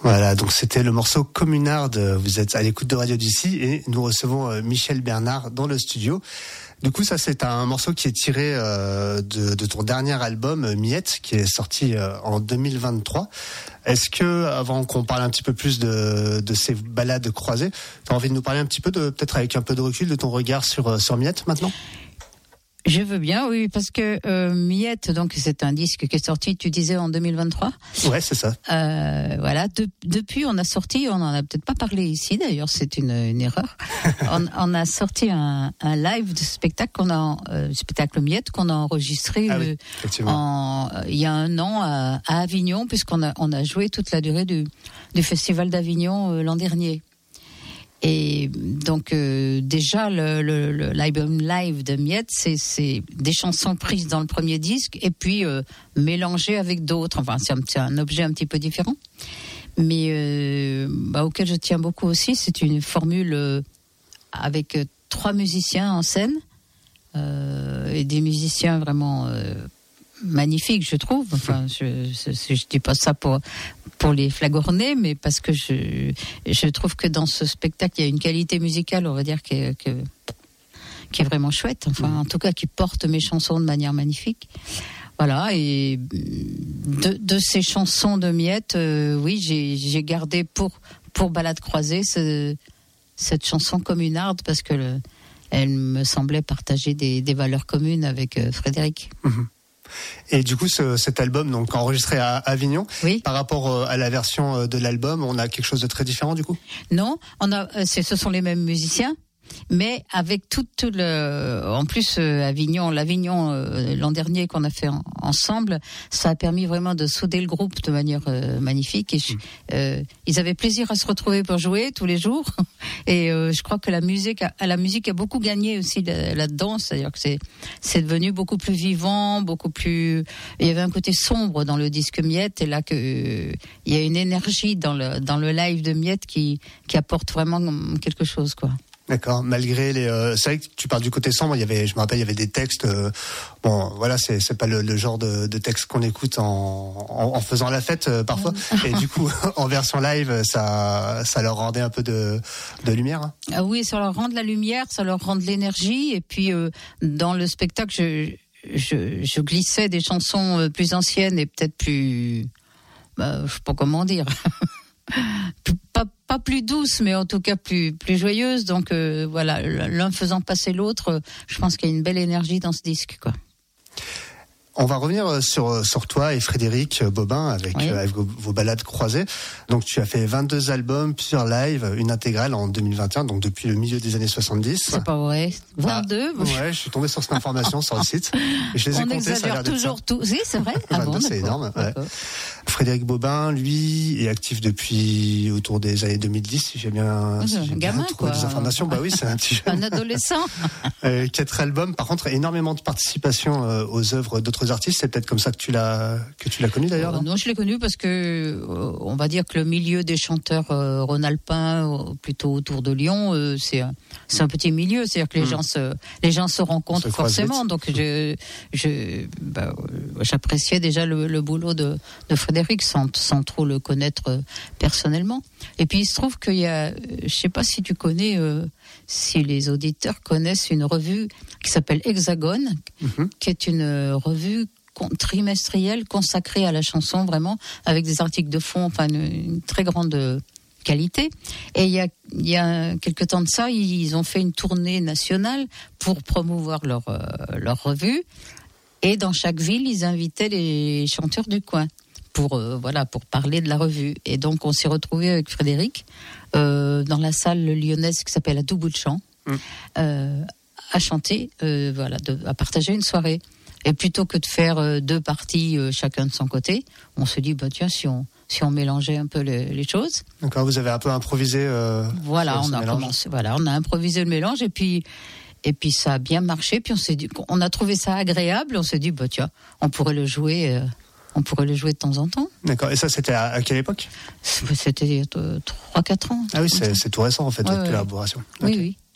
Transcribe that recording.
Voilà, donc c'était le morceau Communarde. Vous êtes à l'écoute de Radio D'ici et nous recevons Michel Bernard dans le studio. Du coup, ça c'est un morceau qui est tiré de ton dernier album Miette, qui est sorti en 2023. Est-ce que, avant qu'on parle un petit peu plus de ces balades croisées, tu as envie de nous parler un petit peu, peut-être avec un peu de recul, de ton regard sur Miette maintenant ? Je veux bien, oui, parce que Miette, donc c'est un disque qui est sorti, tu disais, en 2023. Ouais, c'est ça. Voilà. Depuis, on a sorti, on en a peut-être pas parlé ici, d'ailleurs, c'est une erreur. on a sorti un live de spectacle spectacle Miette qu'on a enregistré il y a un an à Avignon, puisqu'on a joué toute la durée du Festival d'Avignon l'an dernier. Et donc déjà l'album live de Miette, c'est des chansons prises dans le premier disque et puis mélangées avec d'autres. Enfin, c'est un objet un petit peu différent, mais auquel je tiens beaucoup aussi. C'est une formule avec 3 musiciens en scène et des musiciens vraiment magnifique, je trouve. Enfin, je dis pas ça pour les flagorner, mais parce que je trouve que dans ce spectacle, il y a une qualité musicale, on va dire, qui est vraiment chouette. Enfin, en tout cas, qui porte mes chansons de manière magnifique. Voilà. Et de ces chansons de Miette, oui, j'ai gardé pour Balade croisée cette chanson Communarde, parce que elle me semblait partager des valeurs communes avec Frédéric. Mmh. Et du coup, cet album, donc enregistré à Avignon, oui. Par rapport à la version de l'album, on a quelque chose de très différent du coup ? Non, ce sont les mêmes musiciens, mais avec en plus l'Avignon l'an dernier qu'on a fait ensemble, ça a permis vraiment de souder le groupe de manière magnifique. Et ils avaient plaisir à se retrouver pour jouer tous les jours. Et je crois que la musique a beaucoup gagné aussi là-dedans, c'est-à-dire que c'est devenu beaucoup plus vivant, beaucoup plus. Il y avait un côté sombre dans le disque Miette, et là il y a une énergie dans le live de Miette qui apporte vraiment quelque chose, quoi. D'accord. Malgré c'est vrai que tu parles du côté sombre. Je me rappelle, il y avait des textes. Bon, voilà, c'est pas le genre de texte qu'on écoute en faisant la fête parfois. Et du coup, en version live, ça leur rendait un peu de lumière. Hein. Ah oui, ça leur rend de la lumière, ça leur rend de l'énergie. Et puis dans le spectacle, je glissais des chansons plus anciennes et peut-être plus, je sais pas comment dire. Pas plus douce, mais en tout cas plus joyeuse. Donc voilà, l'un faisant passer l'autre, je pense qu'il y a une belle énergie dans ce disque, quoi. On va revenir sur toi et Frédéric Bobin avec vos balades croisées. Donc tu as fait 22 albums, plusieurs lives, une intégrale en 2021, donc depuis le milieu des années 70. C'est pas vrai. 22 Ouais, je suis tombé sur cette information sur le site. Et je les ai comptés, ça a l'air d'être toujours ça. tout. Oui, c'est vrai. 22, c'est énorme. Ouais. Frédéric Bobin, lui, est actif depuis autour des années 2010, si j'ai bien trouvé des informations. Bah oui, c'est un petit jeune. Un adolescent. 4 albums, par contre, énormément de participation aux œuvres d'autres artistes. C'est peut-être comme ça que tu l'as connu d'ailleurs. Non, je l'ai connu parce que on va dire que le milieu des chanteurs rhône-alpins, plutôt autour de Lyon, c'est un petit milieu. C'est-à-dire que les gens se rencontrent forcément. Donc j'appréciais déjà le boulot de Frédéric sans trop le connaître personnellement. Et puis il se trouve qu'il y a, je sais pas si tu connais, si les auditeurs connaissent une revue qui s'appelle Hexagone, qui est une revue trimestrielle consacrée à la chanson, vraiment, avec des articles de fond, enfin une très grande qualité. Et il y a quelque temps de ça, ils ont fait une tournée nationale pour promouvoir leur revue. Et dans chaque ville, ils invitaient les chanteurs du coin pour parler de la revue. Et donc, on s'est retrouvés avec Frédéric dans la salle lyonnaise qui s'appelle À Tout bout de champ, à chanter, à partager une soirée. Et plutôt que de faire 2 parties chacun de son côté, on se dit tiens, si on mélangeait un peu les choses. D'accord, vous avez un peu improvisé. On a improvisé le mélange et puis ça a bien marché. Puis on a trouvé ça agréable. On s'est dit tiens, on pourrait le jouer de temps en temps. D'accord. Et ça, c'était à quelle époque ? C'était 3-4 ans. Ah oui, c'est tout récent en fait, votre collaboration. Okay. Oui.